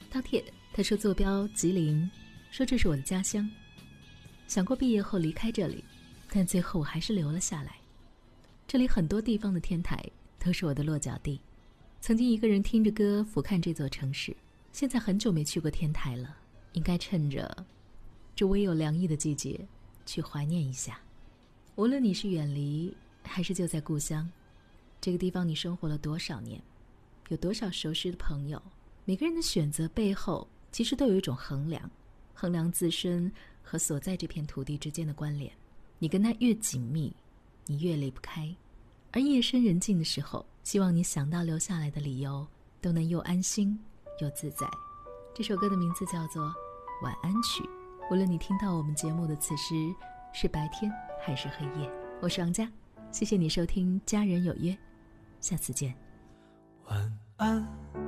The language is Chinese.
饕餮他说坐标吉林，说这是我的家乡。想过毕业后离开这里，但最后我还是留了下来。这里很多地方的天台都是我的落脚地。曾经一个人听着歌俯瞰这座城市，现在很久没去过天台了，应该趁着这微有凉意的季节去怀念一下。无论你是远离还是就在故乡，这个地方你生活了多少年，有多少熟识的朋友，每个人的选择背后其实都有一种衡量自身和所在这片土地之间的关联。你跟它越紧密，你越离不开。而夜深人静的时候，希望你想到留下来的理由都能又安心又自在。这首歌的名字叫做《晚安曲》。无论你听到我们节目的此时是白天还是黑夜，我是王佳，谢谢你收听家人有约，下次见。 晚安